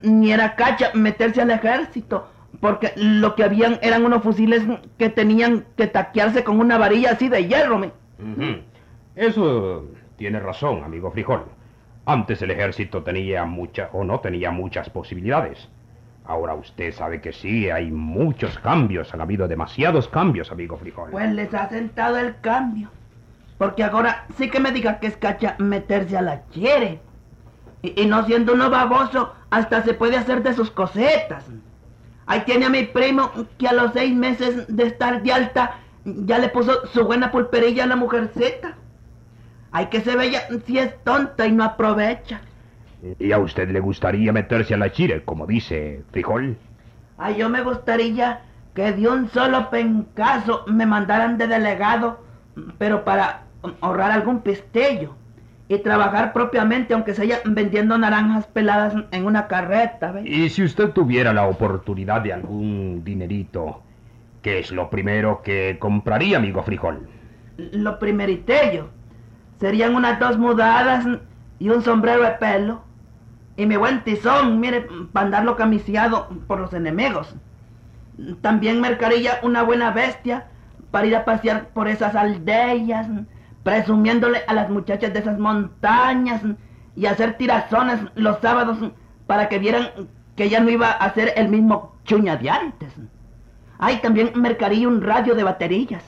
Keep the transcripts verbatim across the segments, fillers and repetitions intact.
ni era cacha meterse al ejército, porque lo que habían eran unos fusiles que tenían que taquearse con una varilla así de hierro. Me... Uh-huh. Eso tiene razón, amigo Frijol. Antes el ejército tenía muchas, o no tenía muchas posibilidades. Ahora usted sabe que sí, hay muchos cambios, han habido demasiados cambios, amigo Frijol. Pues les ha sentado el cambio, porque ahora sí que me diga que es cacha meterse a la chere. Y, y no siendo uno baboso, hasta se puede hacer de sus cosetas. Ahí tiene a mi primo que a los seis meses de estar de alta ya le puso su buena pulperilla a la mujercita. Hay que se vea si es tonta y no aprovecha. ¿Y a usted le gustaría meterse a la chire, como dice Frijol? Ay, yo me gustaría que de un solo pencazo me mandaran de delegado, pero para ahorrar algún pestello y trabajar propiamente, aunque sea vendiendo naranjas peladas en una carreta, ¿ve? Y si usted tuviera la oportunidad de algún dinerito, ¿qué es lo primero que compraría, amigo Frijol? Lo primeritello serían unas dos mudadas y un sombrero de pelo. Y mi buen tizón, mire, para andarlo camisillado por los enemigos. También mercaría una buena bestia para ir a pasear por esas aldeas, presumiéndole a las muchachas de esas montañas y hacer tirazones los sábados para que vieran que ya no iba a ser el mismo chuña de antes. Ay, también mercaría un radio de baterías.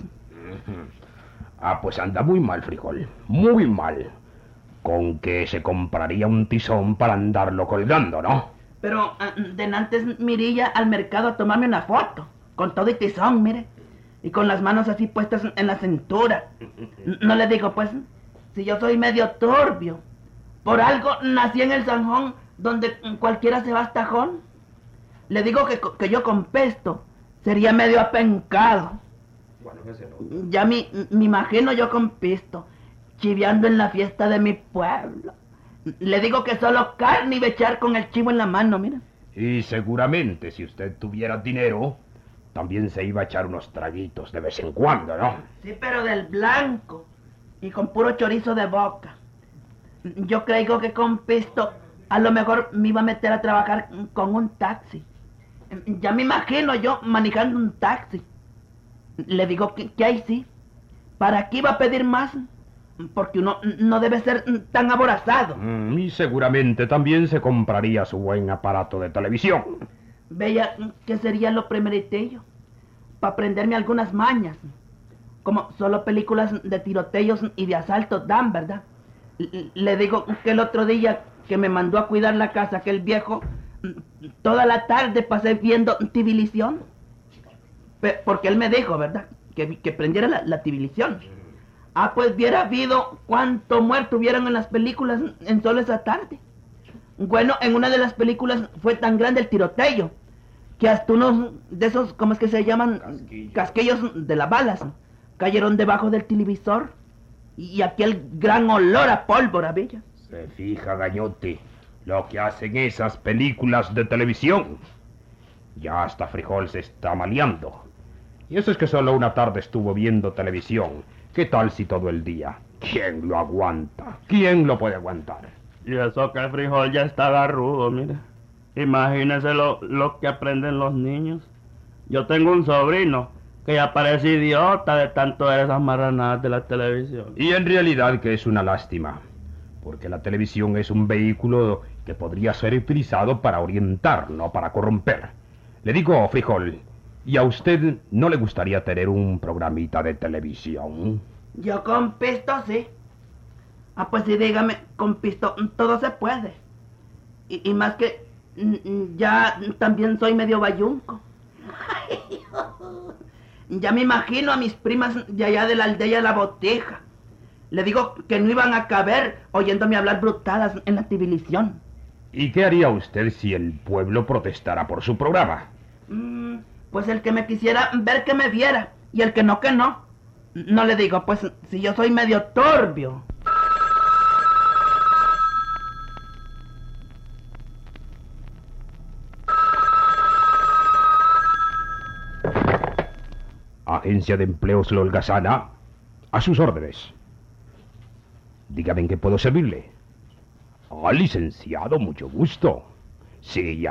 Ah, pues anda muy mal, Frijol, muy mal. Con que se compraría un tizón para andarlo colgando, ¿no? Pero uh, denantes mirilla al mercado a tomarme una foto, con todo y tizón, mire, y con las manos así puestas en la cintura. No le digo, pues, si yo soy medio turbio, por algo nací en el Sanjón, donde cualquiera se va hasta tajón. Le digo que, que yo con pesto sería medio apencado. Bueno, ese no. Ya me, me imagino yo con pisto, chiveando en la fiesta de mi pueblo. Le digo que solo carne y bechar con el chivo en la mano, mira. Y seguramente si usted tuviera dinero, también se iba a echar unos traguitos de vez en cuando, ¿no? Sí, pero del blanco y con puro chorizo de boca. Yo creo que con pisto a lo mejor me iba a meter a trabajar con un taxi. Ya me imagino yo manejando un taxi. Le digo que, que ahí sí. ¿Para qué iba a pedir más? Porque uno no debe ser tan aborazado. Mm, y seguramente también se compraría su buen aparato de televisión. Veía que sería lo primeritello, para aprenderme algunas mañas. Como solo películas de tiroteos y de asaltos dan, ¿verdad? L- le digo que el otro día que me mandó a cuidar la casa aquel viejo, toda la tarde pasé viendo Tivilisión. Porque él me dijo, ¿verdad? Que, que prendiera la, la Tivilisión. Ah, pues hubiera habido cuánto muerto hubieran en las películas en solo esa tarde. Bueno, en una de las películas fue tan grande el tiroteo que hasta unos de esos, ¿cómo es que se llaman? Casquillos. Casquillos de las balas cayeron debajo del televisor. Y aquel gran olor a pólvora, ¿villa? Se fija, Gañote, lo que hacen esas películas de televisión. Ya hasta Frijol se está maleando. Y eso es que solo una tarde estuvo viendo televisión. ¿Qué tal si todo el día? ¿Quién lo aguanta? ¿Quién lo puede aguantar? Y eso que el Frijol ya está agarrudo, mire. Imagínese lo, lo que aprenden los niños. Yo tengo un sobrino que ya parece idiota de tanto ver esas marranadas de la televisión. Y en realidad que es una lástima, porque la televisión es un vehículo que podría ser utilizado para orientar, no para corromper. Le digo, Frijol, ¿y a usted no le gustaría tener un programita de televisión? Yo con pisto sí. Ah, pues sí, dígame, con pisto todo se puede. Y, y más que mm, ya también soy medio bayunco. Ya me imagino a mis primas de allá de la aldea de la Botija. Le digo que no iban a caber oyéndome hablar brutadas en la Tivilisión. ¿Y qué haría usted si el pueblo protestara por su programa? Mm, pues el que me quisiera ver que me viera, y el que no, que no. No le digo, pues si yo soy medio turbio. Agencia de Empleos La Holgazana, a sus órdenes. Dígame en qué puedo servirle. Ah, licenciado, mucho gusto. Sí, ya.